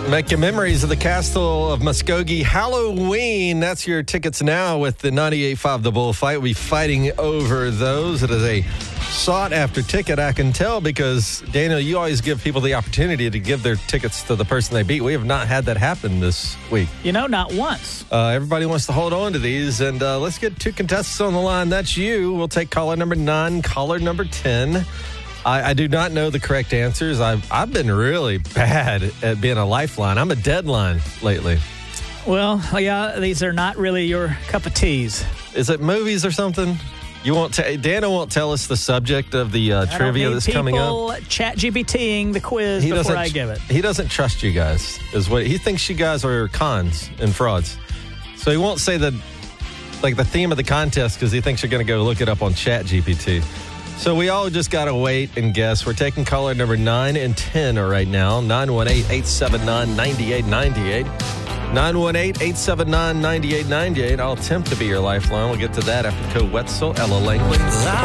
Making memories of the Castle of Muskogee Halloween. That's your tickets now with the 98.5 The Bullfight. We'll be fighting over those. It is a sought-after ticket, I can tell, because, Daniel, you always give people the opportunity to give their tickets to the person they beat. We have not had that happen this week. Not once. Everybody wants to hold on to these, and let's get two contestants on the line. That's you. We'll take caller number 9, caller number 10. I do not know the correct answers. I've been really bad at being a lifeline. I'm a deadline lately. Well, yeah, these are not really your cup of teas. Is it movies or something? You won't. Dana won't tell us the subject of the trivia that's coming up. Chat GPTing the quiz before I give it. He doesn't trust you guys. Is what he thinks. You guys are cons and frauds. So he won't say the theme of the contest because he thinks you're going to go look it up on Chat GPT. So we all just got to wait and guess. We're taking caller number 9 and 10 right now. 918-879-9898. 918-879-9898. I'll attempt to be your lifeline. We'll get to that after Code Wetzel, Ella Langley.